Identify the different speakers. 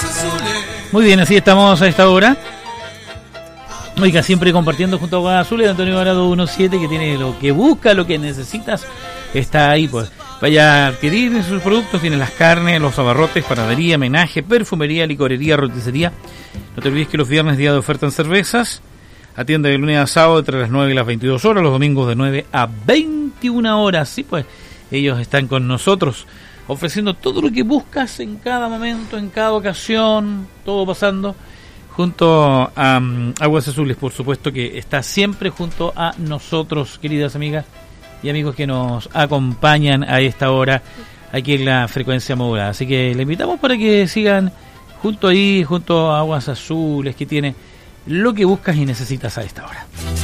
Speaker 1: Muy bien, así estamos a esta hora. Oiga, siempre compartiendo junto a Aguas Azules, Antonio Varado 17, que tiene lo que busca, lo que necesitas, está ahí, pues. Vaya a adquirir sus productos, tiene las carnes, los abarrotes, panadería, menaje, perfumería, licorería, roticería. No te olvides que los viernes día de oferta en cervezas. Atiende de lunes a sábado entre las 9 y las 22 horas, los domingos de 9 a 21 horas. Sí, pues ellos están con nosotros, ofreciendo todo lo que buscas en cada momento, en cada ocasión, todo pasando junto a Aguas Azules, por supuesto, que está siempre junto a nosotros, queridas amigas y amigos que nos acompañan a esta hora aquí en la frecuencia modulada. Así que le invitamos para que sigan junto a Aguas Azules, que tiene lo que buscas y necesitas a esta hora.